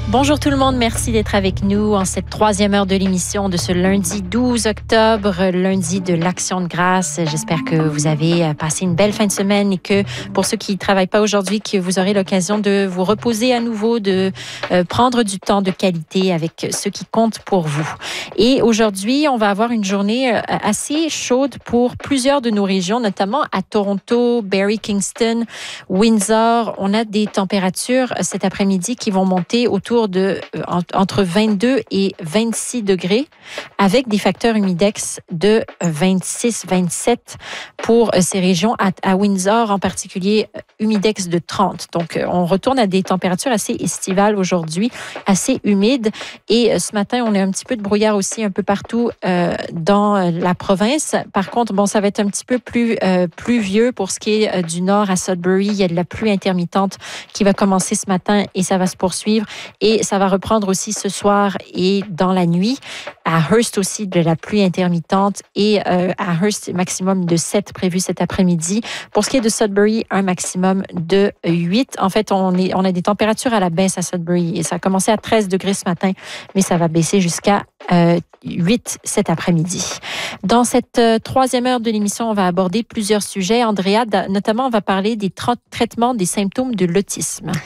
Bonjour tout le monde, merci d'être avec nous en cette troisième heure de l'émission de ce lundi 12 octobre, lundi de l'Action de grâce. J'espère que vous avez passé une belle fin de semaine et que pour ceux qui ne travaillent pas aujourd'hui, que vous aurez l'occasion de vous reposer à nouveau, de prendre du temps de qualité avec ce qui compte pour vous. Et aujourd'hui, on va avoir une journée assez chaude pour plusieurs de nos régions, notamment à Toronto, Barrie, Kingston, Windsor. On a des températures cet après-midi qui vont monter autour de entre 22 et 26 degrés avec des facteurs humidex de 26-27 pour ces régions. À Windsor, en particulier, humidex de 30. Donc, on retourne à des températures assez estivales aujourd'hui, assez humides. Et ce matin, on a un petit peu de brouillard aussi un peu partout dans la province. Par contre, bon, ça va être un petit peu plus pluvieux pour ce qui est du nord à Sudbury. Il y a de la pluie intermittente qui va commencer ce matin et ça va se poursuivre. Et ça va reprendre aussi ce soir et dans la nuit. À Hearst aussi, de la pluie intermittente. Et à Hearst, maximum de 7 prévu cet après-midi. Pour ce qui est de Sudbury, un maximum de 8. En fait, on a des températures à la baisse à Sudbury. Et ça a commencé à 13 degrés ce matin, mais ça va baisser jusqu'à 8 cet après-midi. Dans cette troisième heure de l'émission, on va aborder plusieurs sujets. Andrea, notamment, on va parler des traitements des symptômes de l'autisme.